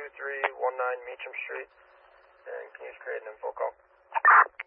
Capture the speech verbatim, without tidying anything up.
three one nine Meacham Street, and can you just create an info call?